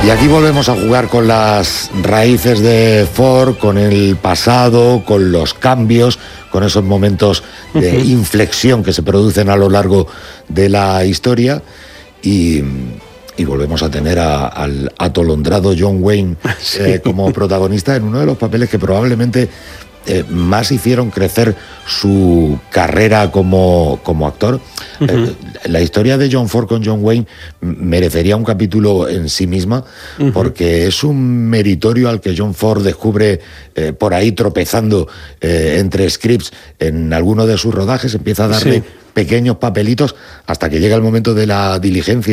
Y aquí volvemos a jugar con las raíces de Ford, con el pasado, con los cambios, con esos momentos de inflexión que se producen a lo largo de la historia y volvemos a tener al atolondrado John Wayne como protagonista en uno de los papeles que probablemente más hicieron crecer su carrera como actor. La historia de John Ford con John Wayne merecería un capítulo en sí misma, porque es un meritorio al que John Ford descubre por ahí tropezando entre scripts en alguno de sus rodajes, empieza a darle pequeños papelitos hasta que llega el momento de la diligencia